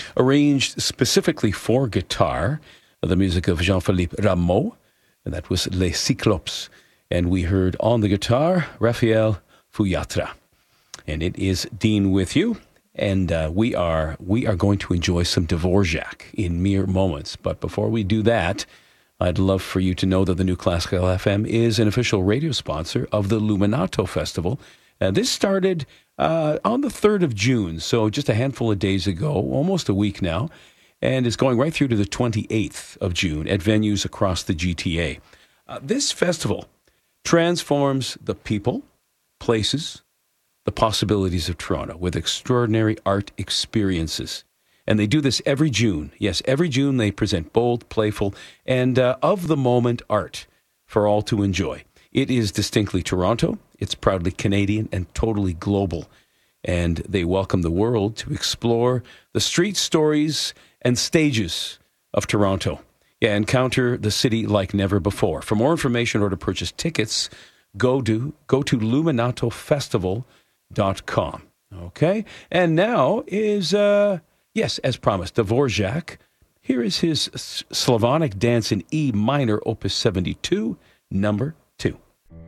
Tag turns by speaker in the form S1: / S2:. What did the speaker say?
S1: arranged specifically for guitar, the music of Jean-Philippe Rameau, and that was Les Cyclopes. And we heard on the guitar, Raphael Fuyatra. And it is Dean with you, and we are going to enjoy some Dvorak in mere moments. But before we do that, I'd love for you to know that the New Classical FM is an official radio sponsor of the Luminato Festival. This started on the 3rd of June, so just a handful of days ago, almost a week now, and is going right through to the 28th of June at venues across the GTA. This festival transforms the people, places, the possibilities of Toronto with extraordinary art experiences. And they do this every June. Yes, every June they present bold, playful, and of-the-moment art for all to enjoy. It is distinctly Toronto. It's proudly Canadian and totally global. And they welcome the world to explore the street stories and stages of Toronto. Yeah, encounter the city like never before. For more information or to purchase tickets, go to luminatofestival.com. Okay? And now is, yes, as promised, Dvorak. Here is his Slavonic dance in E minor, opus 72, number